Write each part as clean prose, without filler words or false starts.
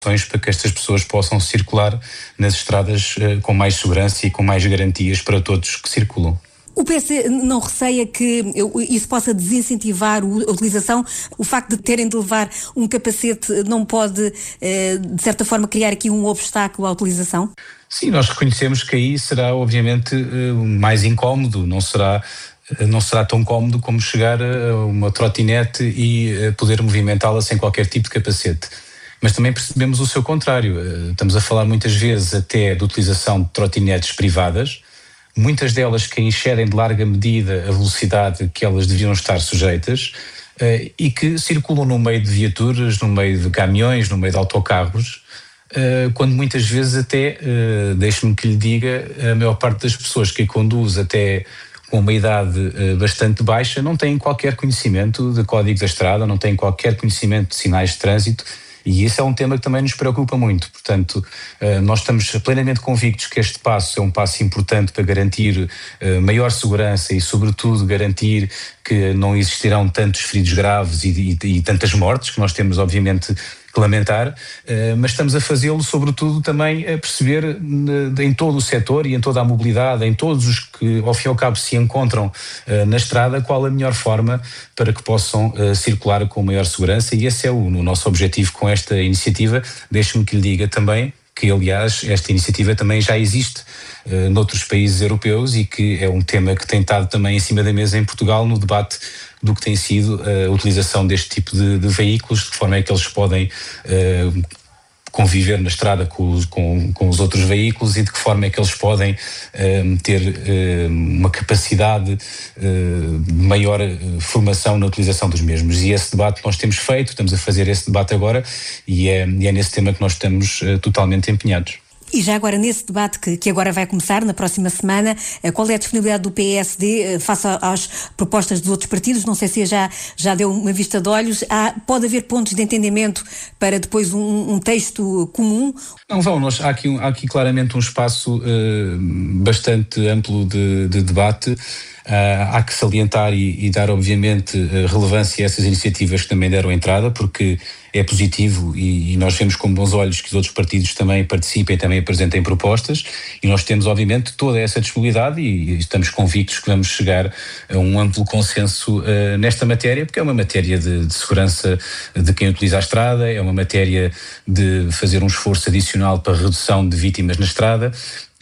para que estas pessoas possam circular nas estradas com mais segurança e com mais garantias para todos que circulam. O PS não receia que isso possa desincentivar a utilização? O facto de terem de levar um capacete não pode, de certa forma, criar aqui um obstáculo à utilização? Sim, nós reconhecemos que aí será, obviamente, mais incómodo, não será tão cómodo como chegar a uma trotinete e poder movimentá-la sem qualquer tipo de capacete. Mas também percebemos o seu contrário. Estamos a falar muitas vezes até de utilização de trotinetes privadas, muitas delas que excedem de larga medida a velocidade que elas deviam estar sujeitas e que circulam no meio de viaturas, no meio de caminhões, no meio de autocarros, quando muitas vezes até, deixe-me que lhe diga, a maior parte das pessoas que a conduz até com uma idade bastante baixa não têm qualquer conhecimento de código da estrada, não têm qualquer conhecimento de sinais de trânsito. E esse é um tema que também nos preocupa muito. Portanto, nós estamos plenamente convictos que este passo é um passo importante para garantir maior segurança e, sobretudo, garantir que não existirão tantos feridos graves e tantas mortes, que nós temos, obviamente, que lamentar, mas estamos a fazê-lo, sobretudo, também a perceber em todo o setor e em toda a mobilidade, em todos os que, ao fim e ao cabo, se encontram na estrada, qual a melhor forma para que possam circular com maior segurança, e esse é o nosso objetivo com esta iniciativa. Deixe-me que lhe diga também que, aliás, esta iniciativa também já existe noutros países europeus e que é um tema que tem estado também em cima da mesa em Portugal no debate do que tem sido a utilização deste tipo de veículos, de que forma é que eles podem conviver na estrada com os outros veículos e de que forma é que eles podem ter uma capacidade de maior formação na utilização dos mesmos. E esse debate nós temos feito, estamos a fazer esse debate agora e é nesse tema que nós estamos totalmente empenhados. E já agora, nesse debate que agora vai começar, na próxima semana, qual é a disponibilidade do PSD face às propostas dos outros partidos? Não sei se já deu uma vista de olhos. Pode haver pontos de entendimento para depois um texto comum? Não vão, há aqui claramente um espaço bastante amplo de debate. Há que salientar e dar, obviamente, relevância a essas iniciativas que também deram entrada, porque é positivo e nós vemos com bons olhos que os outros partidos também participem, também apresentem propostas, e nós temos, obviamente, toda essa disponibilidade e estamos convictos que vamos chegar a um amplo consenso nesta matéria, porque é uma matéria de segurança de quem utiliza a estrada, é uma matéria de fazer um esforço adicional para a redução de vítimas na estrada.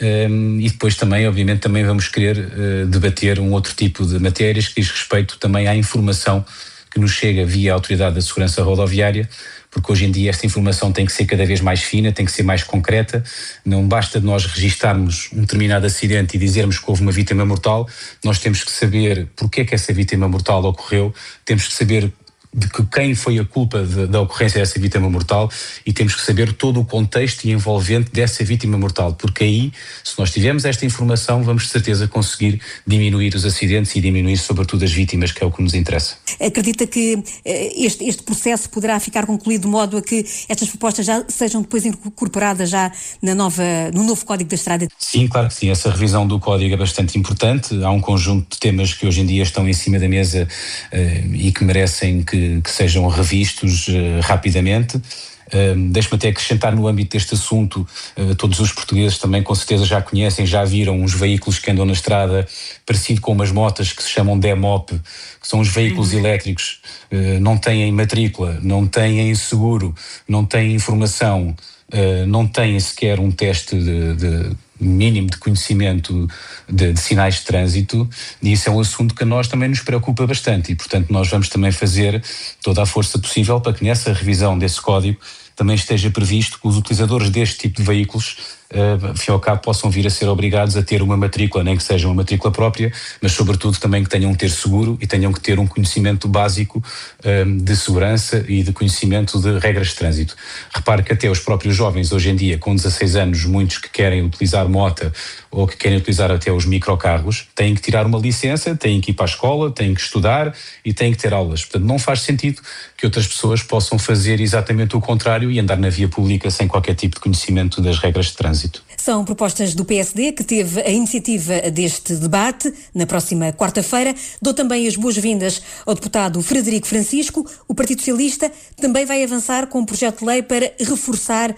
E depois também, obviamente, também vamos querer debater um outro tipo de matérias que diz respeito também à informação que nos chega via a Autoridade da Segurança Rodoviária, porque hoje em dia esta informação tem que ser cada vez mais fina, tem que ser mais concreta. Não basta nós registarmos um determinado acidente e dizermos que houve uma vítima mortal, nós temos que saber porque é que essa vítima mortal ocorreu, temos que saber de que quem foi a culpa da ocorrência dessa vítima mortal e temos que saber todo o contexto e envolvente dessa vítima mortal, porque aí, se nós tivermos esta informação, vamos de certeza conseguir diminuir os acidentes e diminuir sobretudo as vítimas, que é o que nos interessa. Acredita que este processo poderá ficar concluído de modo a que estas propostas já sejam depois incorporadas já no novo Código da Estrada? Sim, claro que sim. Essa revisão do Código é bastante importante. Há um conjunto de temas que hoje em dia estão em cima da mesa e que merecem que sejam revistos rapidamente. Deixe-me até acrescentar no âmbito deste assunto, todos os portugueses também com certeza já conhecem, já viram uns veículos que andam na estrada parecido com umas motas que se chamam DEMOP, que são os veículos elétricos, não têm matrícula, não têm seguro, não têm informação, não têm sequer um teste de mínimo de conhecimento de sinais de trânsito, e isso é um assunto que a nós também nos preocupa bastante e, portanto, nós vamos também fazer toda a força possível para que nessa revisão desse código também esteja previsto que os utilizadores deste tipo de veículos, ao fim e ao cabo, possam vir a ser obrigados a ter uma matrícula, nem que seja uma matrícula própria, mas sobretudo também que tenham que ter seguro e tenham que ter um conhecimento básico de segurança e de conhecimento de regras de trânsito. Repare que até os próprios jovens hoje em dia, com 16 anos, muitos que querem utilizar moto ou que querem utilizar até os microcarros, têm que tirar uma licença, têm que ir para a escola, têm que estudar e têm que ter aulas. Portanto, não faz sentido que outras pessoas possam fazer exatamente o contrário desnecessário e andar na via pública sem qualquer tipo de conhecimento das regras de trânsito. São propostas do PSD que teve a iniciativa deste debate na próxima quarta-feira. Dou também as boas-vindas ao deputado Frederico Francisco. O Partido Socialista também vai avançar com um projeto de lei para reforçar